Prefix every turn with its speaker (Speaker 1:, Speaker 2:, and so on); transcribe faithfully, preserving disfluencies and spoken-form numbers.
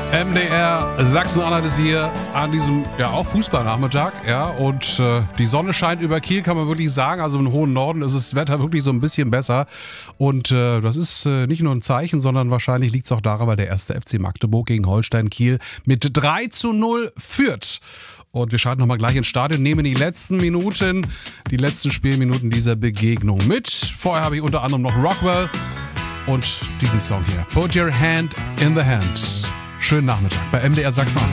Speaker 1: M D R Sachsen-Anhalt ist hier an diesem, ja, auch Fußballnachmittag, ja, und äh, die Sonne scheint über Kiel, kann man wirklich sagen, also im hohen Norden ist das Wetter wirklich so ein bisschen besser und äh, das ist äh, nicht nur ein Zeichen, sondern wahrscheinlich liegt es auch daran, weil der erste F C Magdeburg gegen Holstein Kiel mit drei zu null führt. Und wir schalten nochmal gleich ins Stadion, nehmen die letzten Minuten, die letzten Spielminuten dieser Begegnung mit. Vorher habe ich unter anderem noch Rockwell und diesen Song hier, Put Your Hand in the Hand. Schönen Nachmittag bei M D R Sachsen-Anhalt.